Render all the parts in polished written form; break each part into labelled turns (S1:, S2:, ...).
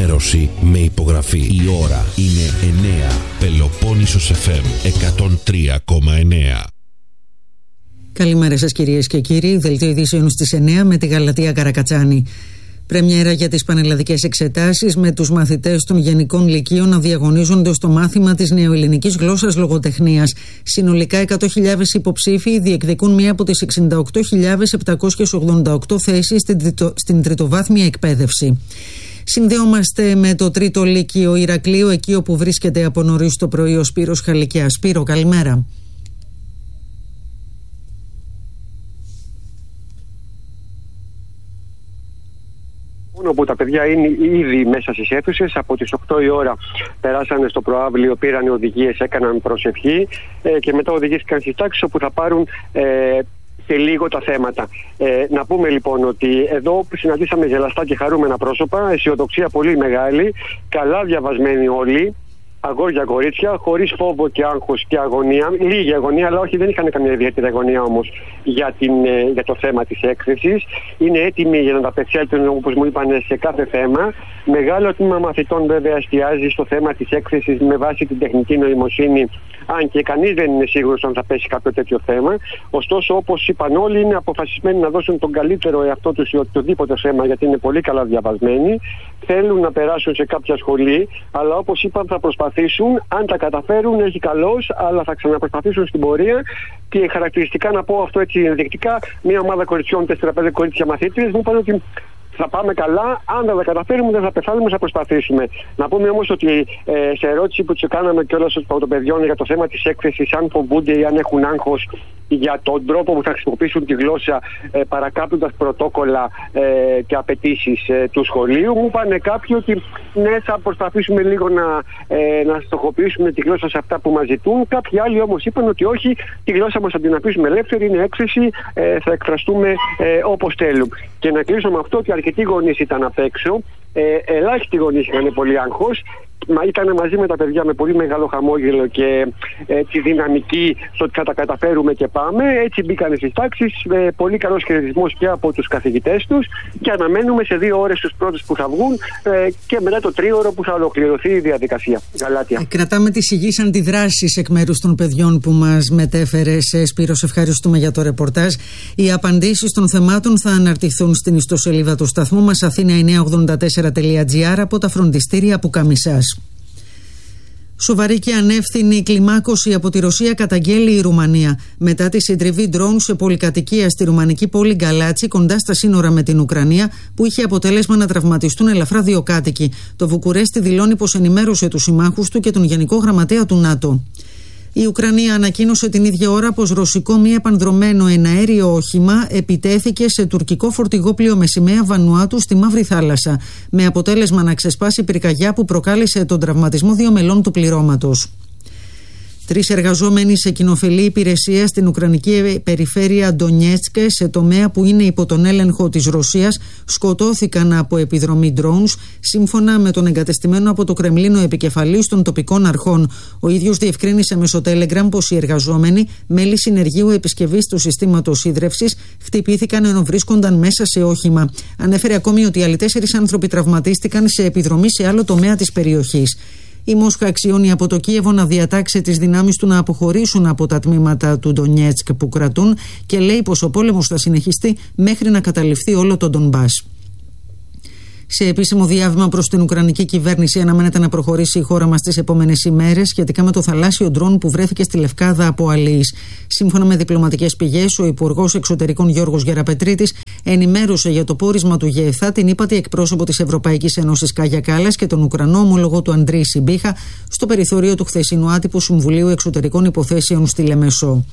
S1: ενημέρωση με υπογραφή. Η ώρα είναι 9. Πελοπόννησος FM 103,9.
S2: Καλημέρα σας κυρίες και κύριοι. Δελτίο ειδήσεων στις 9 με τη Γαλατεία Καρακατσάνη. Πρεμιέρα για τις πανελλαδικές εξετάσεις, με τους μαθητές των γενικών λυκείων να διαγωνίζονται στο μάθημα της νεοελληνικής γλώσσας λογοτεχνίας. Συνολικά 100.000 υποψήφοι διεκδικούν μία από τις 68.788 θέσεις στην τριτοβάθμια εκπαίδευση. Συνδέομαστε με το τρίτο λύκειο Ηρακλείου, εκεί όπου βρίσκεται από νωρίς το πρωί ο Σπύρος Χαλικιάς. Σπύρο, καλημέρα.
S3: Όπου τα παιδιά είναι ήδη μέσα στις αίθουσες, από τις 8 η ώρα περάσανε στο προαύλιο, πήραν οδηγίες, έκαναν προσευχή και μετά οδηγήθηκαν στις τάξεις όπου θα πάρουν σε λίγο τα θέματα. Να πούμε λοιπόν ότι εδώ συναντήσαμε γελαστά και χαρούμενα πρόσωπα, αισιοδοξία πολύ μεγάλη, καλά διαβασμένοι όλοι. Αγόρια, κορίτσια, χωρίς φόβο και άγχος και αγωνία. Λίγη αγωνία, αλλά όχι, δεν είχαν καμία ιδιαίτερη αγωνία όμως για το θέμα της έκθεσης. Είναι έτοιμοι για να τα απεξέλθουν, όπως μου είπαν, σε κάθε θέμα. Μεγάλο τμήμα μαθητών βέβαια εστιάζει στο θέμα της έκθεσης με βάση την τεχνική νοημοσύνη, αν και κανείς δεν είναι σίγουρος αν θα πέσει κάποιο τέτοιο θέμα. Ωστόσο, όπως είπαν όλοι, είναι αποφασισμένοι να δώσουν τον καλύτερο εαυτό τους σε οτιδήποτε θέμα, γιατί είναι πολύ καλά διαβασμένοι. Θέλουν να περάσουν σε κάποια σχολή, αλλά όπως είπαν θα προσπαθήσουν. Αν τα καταφέρουν, έχει καλώς, αλλά θα ξαναπροσπαθήσουν στην πορεία. Και χαρακτηριστικά, να πω αυτό έτσι ενδεικτικά, μια ομάδα κοριτσιών, 4-5 κορίτσια μαθήτριες, μου είπαν ότι θα πάμε καλά, αν δεν τα καταφέρουμε δεν θα πεθάνουμε, θα προσπαθήσουμε. Να πούμε όμως ότι σε ερώτηση που τους κάναμε κιόλας των παιδιών για το θέμα της έκθεσης, αν φοβούνται ή αν έχουν άγχος για τον τρόπο που θα χρησιμοποιήσουν τη γλώσσα παρακάπτοντας πρωτόκολλα και απαιτήσεις του σχολείου, μου είπαν κάποιοι ότι ναι, θα προσπαθήσουμε λίγο να στοχοποιήσουμε τη γλώσσα σε αυτά που μας ζητούν. Κάποιοι άλλοι όμως είπαν ότι όχι, τη γλώσσα μας θα την αφήσουμε ελεύθερη, είναι έκθεση, θα εκφραστούμε όπως θέλουμε. Και να κλείσω με αυτό ότι αρκετοί γονείς ήταν απ' έξω, ελάχιστοι γονείς είχαν πολύ άγχος. Ήταν μαζί με τα παιδιά με πολύ μεγάλο χαμόγελο και τη δυναμική στο ότι θα τα καταφέρουμε και πάμε. Έτσι μπήκαν στις τάξεις, πολύ καλός χαιρετισμός και από τους καθηγητές τους, και αναμένουμε σε 2 ώρες τους πρώτους που θα βγουν και μετά το 3ωρο που θα ολοκληρωθεί η διαδικασία. Γαλάτια.
S2: Κρατάμε τις υγιείς αντιδράσεις εκ μέρους των παιδιών που μας μετέφερες, Σπύρο. Σε ευχαριστούμε για το ρεπορτάζ. Οι απαντήσεις των θεμάτων θα αναρτηθούν στην ιστοσελίδα του σταθμού μας athena984.gr από τα φροντιστήρια Πουκαμισάς. Σοβαρή και ανεύθυνη κλιμάκωση από τη Ρωσία καταγγέλει η Ρουμανία μετά τη συντριβή ντρόουν σε πολυκατοικία στη ρουμανική πόλη Γκαλάτσι, κοντά στα σύνορα με την Ουκρανία, που είχε αποτέλεσμα να τραυματιστούν ελαφρά 2 κάτοικοι. Το Βουκουρέστι δηλώνει πως ενημέρωσε τους συμμάχους του και τον Γενικό Γραμματέα του ΝΑΤΟ. Η Ουκρανία ανακοίνωσε την ίδια ώρα πως ρωσικό μη επανδρωμένο εναέριο όχημα επιτέθηκε σε τουρκικό φορτηγόπλοιο με σημαία Βανουάτου στη Μαύρη Θάλασσα, με αποτέλεσμα να ξεσπάσει πυρκαγιά που προκάλεσε τον τραυματισμό 2 μελών του πληρώματος. 3 εργαζόμενοι σε κοινοφελή υπηρεσία στην ουκρανική περιφέρεια Ντονιέτσκ, σε τομέα που είναι υπό τον έλεγχο της Ρωσίας, σκοτώθηκαν από επιδρομή drones, σύμφωνα με τον εγκατεστημένο από το Κρεμλίνο επικεφαλής των τοπικών αρχών. Ο ίδιος διευκρίνησε μέσω Telegram πως οι εργαζόμενοι, μέλη συνεργείου επισκευής του συστήματος ίδρευσης, χτυπήθηκαν ενώ βρίσκονταν μέσα σε όχημα. Ανέφερε ακόμη ότι άλλοι 4 άνθρωποι τραυματίστηκαν σε επιδρομή σε άλλο τομέα της περιοχής. Η Μόσχα αξιώνει από το Κίεβο να διατάξει τις δυνάμεις του να αποχωρήσουν από τα τμήματα του Ντονιέτσκ που κρατούν και λέει πως ο πόλεμος θα συνεχιστεί μέχρι να καταληφθεί όλο το Ντονμπάς. Σε επίσημο διάβημα προς την Ουκρανική κυβέρνηση, αναμένεται να προχωρήσει η χώρα μας τις επόμενες ημέρες σχετικά με το θαλάσσιο ντρόν που βρέθηκε στη Λευκάδα από αλεείς. Σύμφωνα με διπλωματικές πηγές, ο Υπουργός Εξωτερικών Γιώργος Γεραπετρίτης ενημέρωσε για το πόρισμα του ΓΕΘΑ την ύπατη εκπρόσωπο της Ευρωπαϊκής Ένωσης Κάγια Κάλλας και τον Ουκρανό ομολογό του Αντρέη Σιμπίχα στο περιθώριο του χθεσινού άτυπου Συμβουλίου Εξωτερικών Υποθέσεων στη Λεμεσό.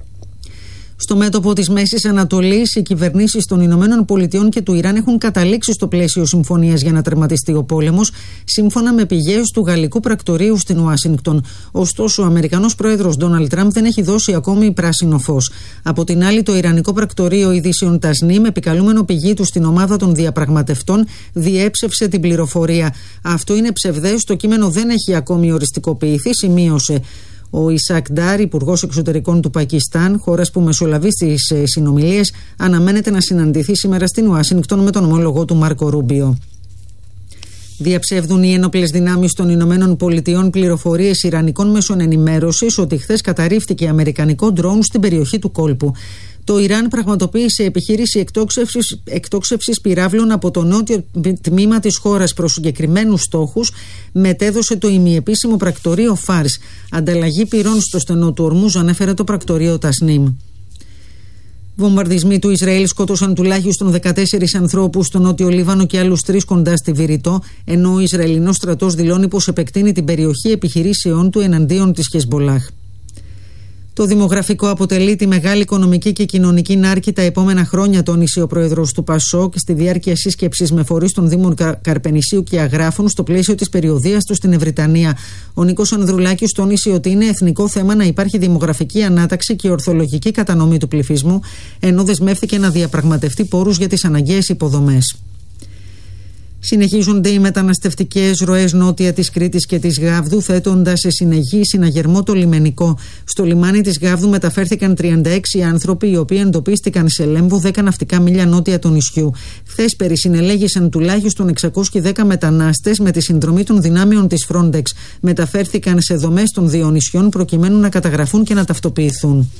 S2: Στο μέτωπο της Μέσης Ανατολής, οι κυβερνήσεις των Ηνωμένων Πολιτειών και του Ιράν έχουν καταλήξει στο πλαίσιο συμφωνίας για να τερματιστεί ο πόλεμος, σύμφωνα με πηγές του Γαλλικού Πρακτορείου στην Ουάσιγκτον. Ωστόσο, ο Αμερικανός πρόεδρος Ντόναλντ Τραμπ δεν έχει δώσει ακόμη πράσινο φως. Από την άλλη, το Ιρανικό Πρακτορείο Ειδήσεων Τασνίμ, επικαλούμενο πηγή του στην ομάδα των διαπραγματευτών, διέψευσε την πληροφορία. Αυτό είναι ψευδές, το κείμενο δεν έχει ακόμη οριστικοποιηθεί, σημείωσε. Ο Ισακ Ντάρ, υπουργός εξωτερικών του Πακιστάν, χώρας που μεσολαβεί στις συνομιλίες, αναμένεται να συναντηθεί σήμερα στην Ουάσιγκτον με τον ομόλογο του Μάρκο Ρούμπιο. Διαψεύδουν οι ένοπλες δυνάμεις των Ηνωμένων Πολιτειών πληροφορίες ιρανικών μέσων ενημέρωσης ότι χθες καταρρίφθηκε αμερικανικό ντρόουν στην περιοχή του κόλπου. Το Ιράν πραγματοποίησε επιχείρηση εκτόξευσης πυράβλων από το νότιο τμήμα της χώρας προς συγκεκριμένους στόχους, μετέδωσε το ημιεπίσημο πρακτορείο Φάρς. Ανταλλαγή πυρών στο στενό του Ορμούζ, ανέφερε το πρακτορείο Τασνίμ. Βομβαρδισμοί του Ισραήλ σκότωσαν τουλάχιστον 14 ανθρώπους στο νότιο Λίβανο και άλλους 3 κοντά στη Βηρητό, ενώ ο Ισραηλινός στρατός δηλώνει πως επεκτείνει την περιοχή επιχειρήσεών του εναντίον της Χεσμπολάχ. Το δημογραφικό αποτελεί τη μεγάλη οικονομική και κοινωνική νάρκη τα επόμενα χρόνια, τόνισε ο πρόεδρος του ΠΑΣΟΚ στη διάρκεια σύσκεψης με φορείς των Δήμων Καρπενησίου και Αγράφων στο πλαίσιο της περιοδείας του στην Ευρυτανία. Ο Νίκος Ανδρουλάκης τόνισε ότι είναι εθνικό θέμα να υπάρχει δημογραφική ανάταξη και ορθολογική κατανομή του πληθυσμού, ενώ δεσμεύθηκε να διαπραγματευτεί πόρους για τις αναγκαίες υποδομές. Συνεχίζονται οι μεταναστευτικές ροές νότια της Κρήτης και της Γάβδου, θέτοντας σε συνεχή συναγερμό το λιμενικό. Στο λιμάνι της Γάβδου μεταφέρθηκαν 36 άνθρωποι, οι οποίοι εντοπίστηκαν σε Λέμβο, 10 ναυτικά μίλια νότια του νησιού. Χθες περισυνελέγησαν τουλάχιστον 610 μετανάστες με τη συνδρομή των δυνάμεων της Frontex. Μεταφέρθηκαν σε δομές των δύο νησιών προκειμένου να καταγραφούν και να ταυτοποιηθούν.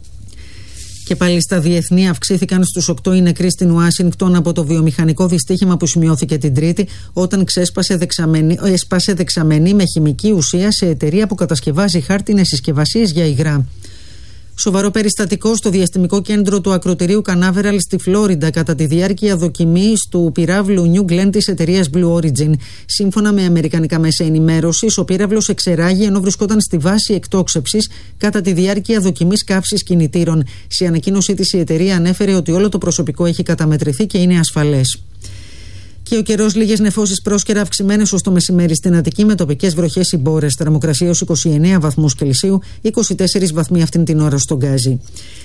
S2: Και πάλι στα διεθνή, αυξήθηκαν στους 8 οι νεκροί στην Ουάσιγκτον από το βιομηχανικό δυστύχημα που σημειώθηκε την Τρίτη, όταν έσπασε δεξαμενή με χημική ουσία σε εταιρεία που κατασκευάζει χάρτινες συσκευασίες για υγρά. Σοβαρό περιστατικό στο διαστημικό κέντρο του ακρωτηρίου Κανάβεραλ στη Φλόριντα κατά τη διάρκεια δοκιμής του πυράβλου New Glenn της εταιρείας Blue Origin. Σύμφωνα με αμερικανικά μέσα ενημέρωσης, ο πύραυλος εξερράγη ενώ βρισκόταν στη βάση εκτόξευσης κατά τη διάρκεια δοκιμής καύσης κινητήρων. Σε ανακοίνωσή της η εταιρεία ανέφερε ότι όλο το προσωπικό έχει καταμετρηθεί και είναι ασφαλές. Και ο καιρός, λίγες νεφώσεις πρόσκαιρα αυξημένες ως το μεσημέρι στην Αττική με τοπικές βροχές συμπόρες. Θερμοκρασία ως 29 βαθμούς Κελσίου, 24 βαθμοί αυτήν την ώρα στον Γκάζι.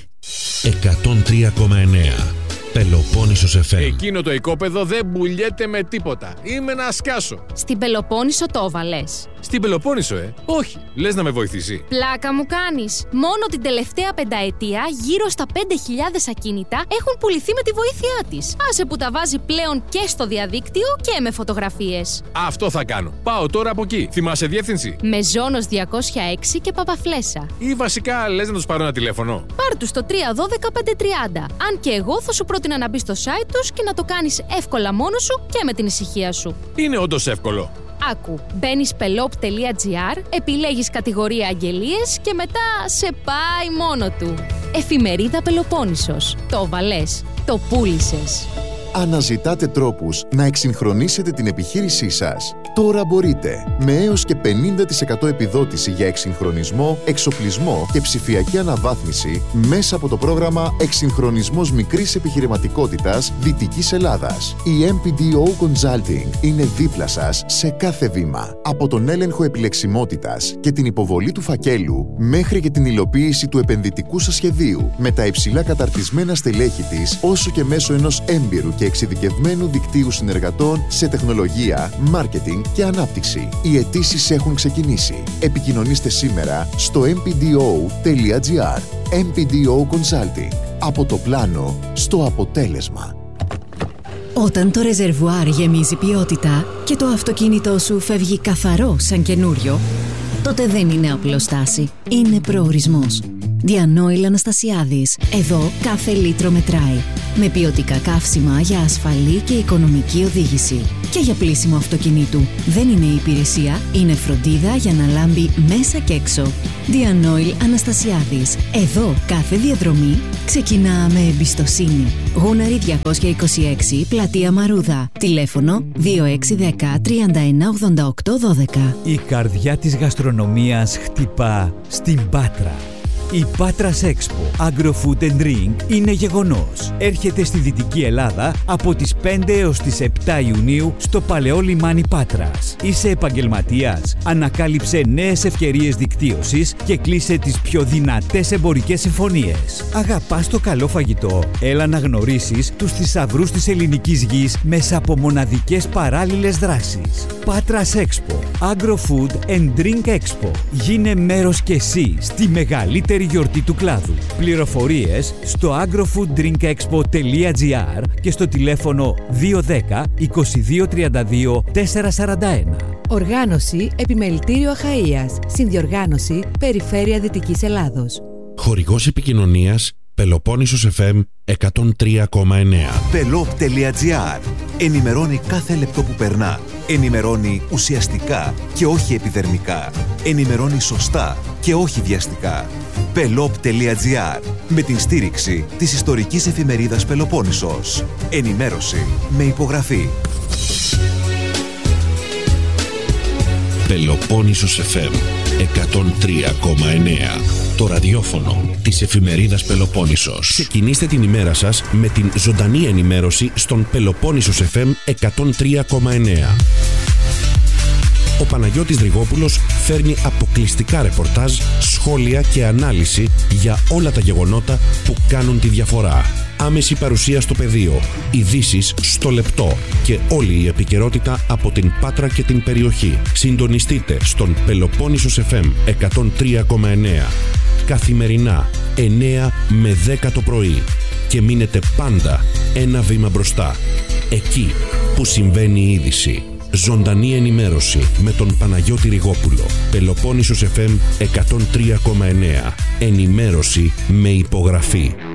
S1: 103,9 Πελοπόννησος FM.
S4: Εκείνο το οικόπεδο δεν μπουλιέται με τίποτα. Είμαι να σκάσω.
S5: Στην Πελοπόννησο το έβαλες?
S4: Στην Πελοπόννησο, όχι. Λες να με βοηθήσει?
S5: Πλάκα μου κάνεις. Μόνο την τελευταία πενταετία γύρω στα 5.000 ακίνητα έχουν πουληθεί με τη βοήθειά της. Άσε που τα βάζει πλέον και στο διαδίκτυο και με φωτογραφίες.
S4: Αυτό θα κάνω. Πάω τώρα από εκεί. Θυμάσαι διεύθυνση?
S5: Μεζόνος 206 και Παπαφλέσσα.
S4: Ή βασικά λες να τους πάρω ένα τηλέφωνο?
S5: Πάρ' τους στο 312-530. Αν και εγώ θα σου πρότεινα να μπεις στο site τους και να το κάνεις εύκολα μόνος σου και με την ησυχία σου.
S4: Είναι όντως εύκολο.
S5: Άκου, μπαίνεις pelop.gr, επιλέγεις κατηγορία αγγελίες και μετά σε πάει μόνο του. Εφημερίδα Πελοπόννησος. Το βαλές. Το πούλησες.
S6: Αναζητάτε τρόπους να εξυγχρονίσετε την επιχείρησή σας. Τώρα μπορείτε. Με έως και 50% επιδότηση για εξυγχρονισμό, εξοπλισμό και ψηφιακή αναβάθμιση μέσα από το πρόγραμμα Εξυγχρονισμός Μικρής Επιχειρηματικότητας Δυτικής Ελλάδας. Η MPDO Consulting είναι δίπλα σας σε κάθε βήμα. Από τον έλεγχο επιλεξιμότητας και την υποβολή του φακέλου μέχρι και την υλοποίηση του επενδυτικού σας σχεδίου, με τα υψηλά καταρτισμένα στελέχη της, όσο και μέσω ενός έμπειρου και εξειδικευμένου δικτύου συνεργατών σε τεχνολογία, μάρκετινγκ και ανάπτυξη. Οι αιτήσεις έχουν ξεκινήσει. Επικοινωνήστε σήμερα στο mpdo.gr. MPDO Consulting. Από το πλάνο στο αποτέλεσμα.
S7: Όταν το ρεζερβουάρ γεμίζει ποιότητα και το αυτοκίνητό σου φεύγει καθαρό σαν καινούριο, τότε δεν είναι απλοστάση, είναι προορισμός. Διανόηλ Αναστασιάδης. Εδώ κάθε λίτρο μετράει. Με ποιοτικά καύσιμα για ασφαλή και οικονομική οδήγηση. Και για πλύσιμο αυτοκινήτου. Δεν είναι υπηρεσία, είναι φροντίδα για να λάμπει μέσα και έξω. Διανόηλ Αναστασιάδης. Εδώ κάθε διαδρομή ξεκινά με εμπιστοσύνη. Γούναρη 226, Πλατεία Μαρούδα. Τηλέφωνο 2610 318812.
S8: Η καρδιά της γαστρονομίας χτυπά στην Πάτρα. Η Πάτρας Expo Agro-Food and Drink είναι γεγονός. Έρχεται στη Δυτική Ελλάδα από τις 5 έως τις 7 Ιουνίου στο Παλαιό Λιμάνι Πάτρας. Είσαι επαγγελματίας? Ανακάλυψε νέες ευκαιρίες δικτύωσης και κλείσε τις πιο δυνατές εμπορικές συμφωνίες. Αγαπάς το καλό φαγητό? Έλα να γνωρίσεις τους θησαυρούς της ελληνικής γης μέσα από μοναδικές παράλληλες δράσεις. Πάτρας Expo Agro-Food and Drink Expo. Γίνε μέρος κι εσύ στη μεγαλύτερη μεγαλύτερη γιορτή του κλάδου. Πληροφορίες στο agrofooddrinkexpo.gr και στο τηλέφωνο 210 2232 441.
S9: Οργάνωση Επιμελητήριο Αχαΐας. Συνδιοργάνωση Περιφέρεια Δυτικής Ελλάδος.
S1: Χορηγός επικοινωνίας Πελοπόννησος FM 103,9.
S10: Pelop.gr. Ενημερώνει κάθε λεπτό που περνά. Ενημερώνει ουσιαστικά και όχι επιδερμικά. Ενημερώνει σωστά και όχι βιαστικά. Pelop.gr. Με την στήριξη της ιστορικής εφημερίδας Πελοπόννησος. Ενημέρωση με υπογραφή.
S1: Πελοπόννησος FM 103,9. Το ραδιόφωνο της εφημερίδας Πελοπόννησος. Ξεκινήστε την ημέρα σας με την ζωντανή ενημέρωση στον Πελοπόννησος FM 103,9. Ο Παναγιώτης Δρυγόπουλος φέρνει αποκλειστικά ρεπορτάζ, σχόλια και ανάλυση για όλα τα γεγονότα που κάνουν τη διαφορά. Άμεση παρουσία στο πεδίο, ειδήσεις στο λεπτό και όλη η επικαιρότητα από την Πάτρα και την περιοχή. Συντονιστείτε στον Πελοπόννησος FM 103,9. Καθημερινά 9 με 10 το πρωί και μείνετε πάντα ένα βήμα μπροστά. Εκεί που συμβαίνει η είδηση. Ζωντανή ενημέρωση με τον Παναγιώτη Ριγόπουλο. Πελοπόννησος FM 103,9. Ενημέρωση με υπογραφή.